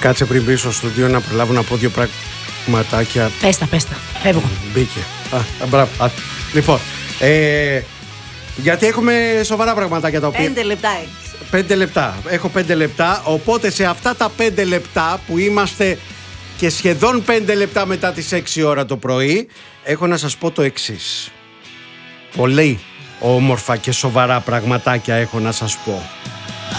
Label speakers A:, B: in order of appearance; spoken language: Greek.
A: Κάτσε πριν μπει στο στούντιο να προλάβω να πω δύο πραγματάκια.
B: Πες τα. Φεύγω.
A: Μπήκε. Μπράβο. Λοιπόν, γιατί έχουμε σοβαρά πραγματάκια τα οποία.
B: 5 λεπτά.
A: 5 λεπτά. Έχω 5 λεπτά. Οπότε σε αυτά τα 5 λεπτά που είμαστε και σχεδόν 5 λεπτά μετά τις 6 ώρα το πρωί, έχω να σας πω το εξής. Πολύ όμορφα και σοβαρά πραγματάκια έχω να σας πω.